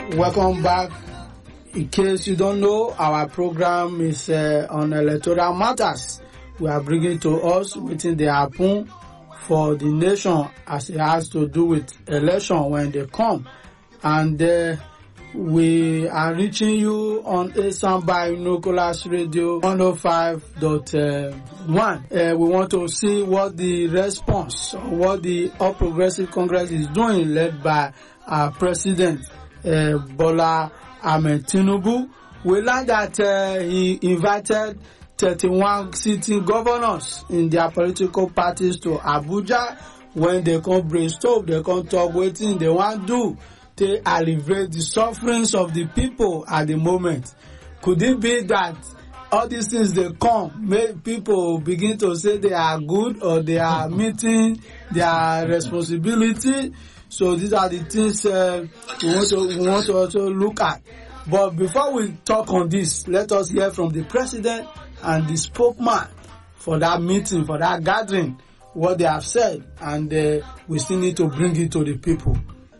Welcome back. In case you don't know, our program is on electoral matters. We are bringing to us within the happen for the nation as it has to do with election when they come. And we are reaching you on Asan by Binoculars Radio 105.1. We want to see what the response, what the All Progressive Congress is doing, led by our President Bola Ahmed Tinubu. We learned that he invited 31 sitting governors in their political parties to Abuja. When they come brainstorm, they come talk wetin they want to do to alleviate the sufferings of the people at the moment. Could it be that all these things they come, make people begin to say they are good or they are meeting their responsibility? So these are the things we want to also look at. But before we talk on this, let us hear from the president and the spokesman for that meeting, for that gathering, what they have said, and we still need to bring it to the people.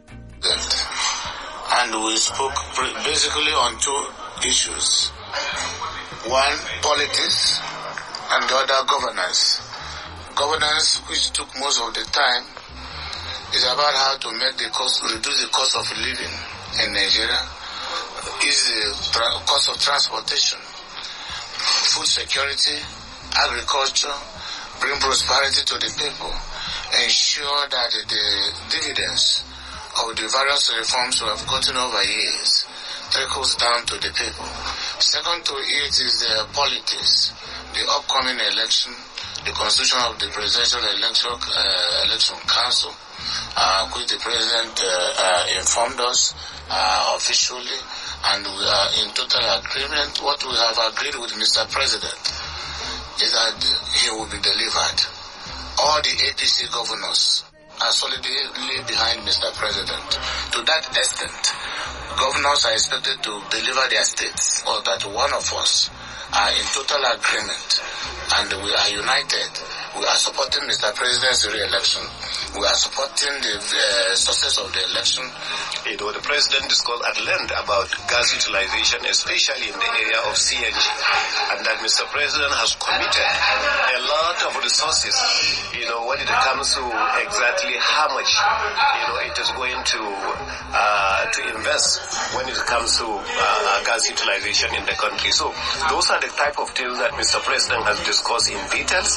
And we spoke basically on two issues. One, politics, and the other, governance. Governance, which took most of the time, is about how to reduce the cost of living in Nigeria, ease the cost of transportation, food security, agriculture, bring prosperity to the people, ensure that the dividends of the various reforms we have gotten over years trickles down to the people. Second to it is the politics, the upcoming election, the constitution of the Presidential Election Council, which the President informed us officially, and we are in total agreement. What we have agreed with Mr. President is that he will be delivered. All the APC governors are solidly behind Mr. President. To that extent, governors are expected to deliver their states, or that one of us are in total agreement, and we are united. We are supporting Mr. President's re-election. We are supporting the success of the election. You know, the President discussed at length about gas utilization, especially in the area of CNG, and that Mr. President has committed a lot of resources, you know, when it comes to exactly how much, you know, it is going to invest when it comes to gas utilization in the country. So those are the type of things that Mr. President has discussed in details.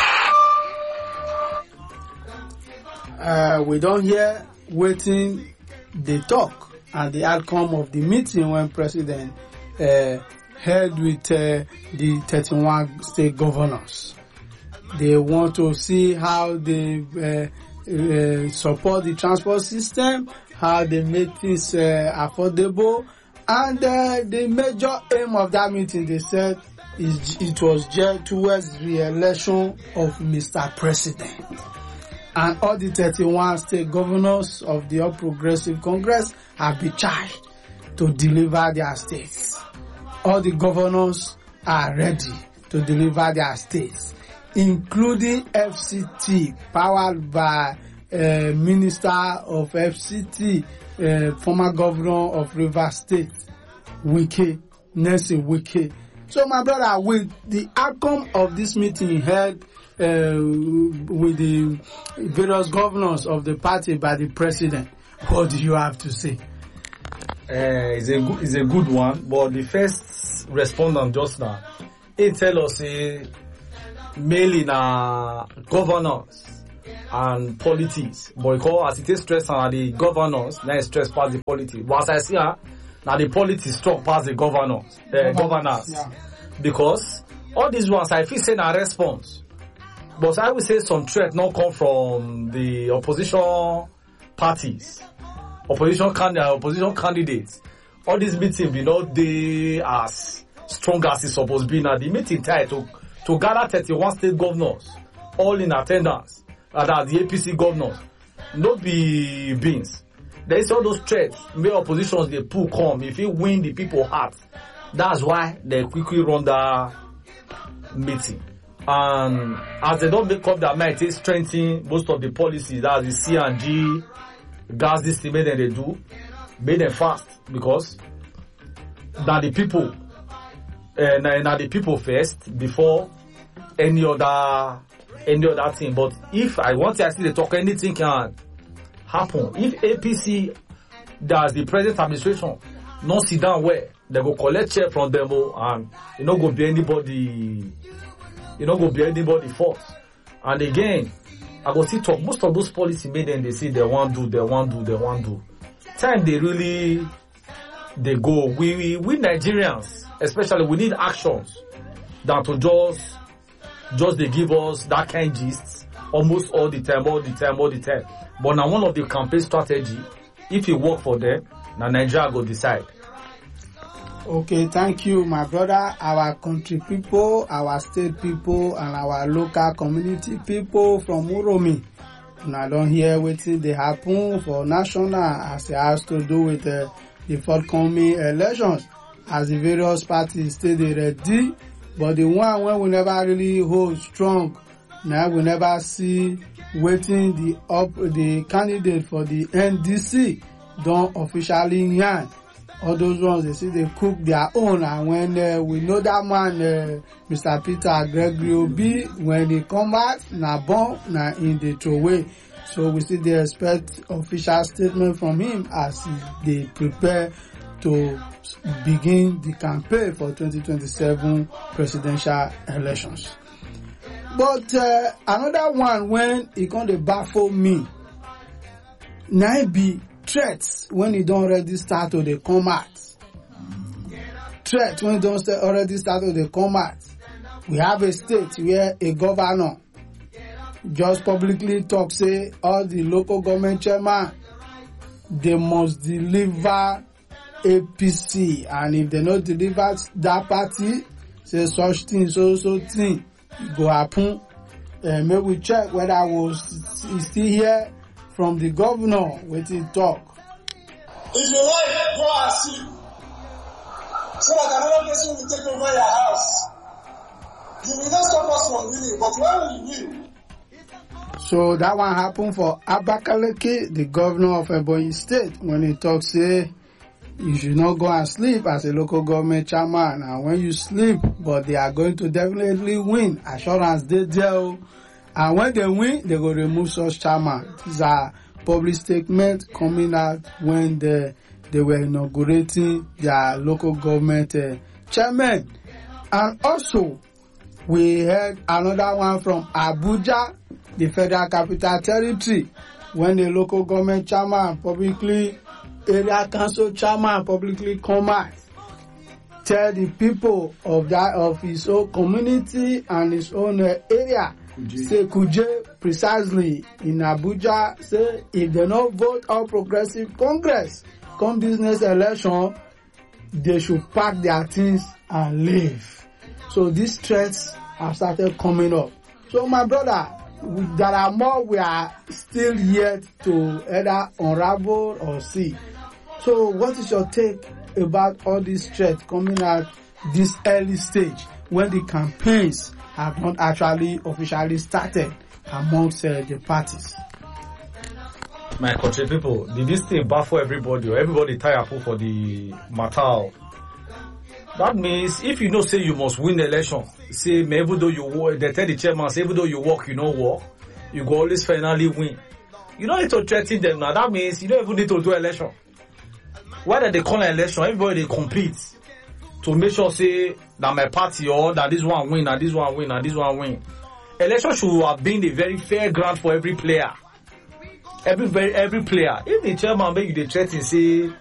We don't hear waiting the talk and the outcome of the meeting when President held with the 31 state governors. They want to see how they support the transport system, how they make things affordable, and the major aim of that meeting, they said, it was geared towards the election of Mr. President. And all the 31 state governors of the All Progressive Congress have been charged to deliver their states. All the governors are ready to deliver their states, including FCT, powered by Minister of FCT, former governor of Rivers State, Nelson Wike. So, my brother, with the outcome of this meeting held with the various governors of the party by the president, what do you have to say? It's a good one, but the first respondent just now, he tell us mainly na governors and politics, but because as it is stress on the governors, now it's stress past the politics. But as I see, now the politics strong past the governors, yeah. Because all these ones, I feel say na response. But I would say some threat not come from the opposition parties, opposition candidates. All these meetings be not they as strong as it's supposed to be. Now the meeting tied to gather 31 state governors, all in attendance, and as the APC governors, not be beans. There is all those threats. May oppositions they pull come if you win the people heart. That's why they quickly run the meeting. And as they don't make up their mind, they strengthen most of the policies, that's the C&G, gas distribution they do. make them fast because now the people, now the people first before any other thing. But if I want to actually talk, anything can happen. If APC does the present administration not sit down where they go collect check from them and you know go be anybody fault. And again, I go see talk most of those policy made them they say they want do. Time they really they go. We Nigerians, especially, we need actions than to just they give us that kind of gist almost all the time. But now one of the campaign strategy, if it work for them, now Nigeria go decide. Okay, thank you, my brother. Our country people, our state people, and our local community people from Uromi. Now don't hear wetin dey happen for national as it has to do with the forthcoming elections. As the various parties stay dey ready, but the one when we never really hold strong, now we never see wetin the candidate for the NDC don officially yarn. All those ones, they see they cook their own, and when we know that man, Mr. Peter Gregory Obi, when he come out, na bomb, na in the throwaway. So we see they expect official statement from him as they prepare to begin the campaign for 2027 presidential elections. But another one when he come to baffle me, na it be threats when it don't already start to dey come out. Threat when it don't already start to dey come out. We have a state where a governor just publicly talk say all the local government chairman they must deliver APC, and if they not deliver that party, say such thing so thing go happen. May we check whether I was still here from the governor wetin talk. If you like, go and sleep, so that another person will take over your house. You will not stop us from winning, but when we win. So that one happened for Abakaliki, the governor of Ebonyi State, when he talks say you should not go and sleep as a local government chairman, and when you sleep, but they are going to definitely win. Assurance they there. And when they win, they go remove such chairman. These are public statements coming out when they were inaugurating their local government chairman. And also, we heard another one from Abuja, the Federal Capital Territory, when the local government chairman publicly, area council chairman publicly come out, tell the people of his own community and his own area, say Kuje precisely in Abuja, say if they not vote All Progressive Congress come business election, they should pack their things and leave. So these threats have started coming up. So my brother, there are more we are still yet to either unravel or see. So what is your take about all these threats coming out this early stage when the campaigns have not actually officially started amongst the parties? My country people, did this thing baffle everybody or everybody tie up for the matter? That means if you know say you must win the election, say even though you work, they tell the chairman, say even though you work, you don't work, you go always finally win. You don't need to threaten them now. That means you don't even need to do election. Whether they call an election, everybody they compete to make sure say that my party or that this one win, and this one win, and this one win. Election should have been a very fair ground for every player. Every player. If the chairman make you the threaten say